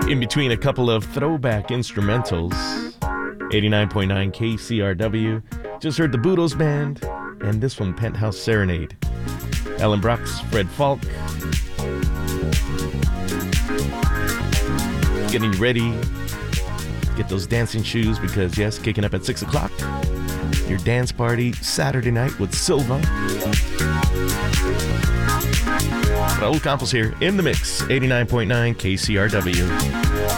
In between a couple of throwback instrumentals, 89.9 KCRW. Just heard the Budos Band, and this one, Penthouse Serenade. Alan Brooks, Fred Falk. Getting you ready. Get those dancing shoes because, yes, kicking up at 6 o'clock. Your dance party Saturday night with Silva. Raul Campos here in the mix, 89.9 KCRW.